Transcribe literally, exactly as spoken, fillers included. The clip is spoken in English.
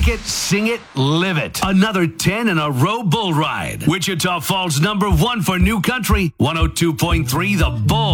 Speak it, sing it, live it. Another ten in a row bull ride. Wichita Falls number one for new country. one oh two point three The Bull.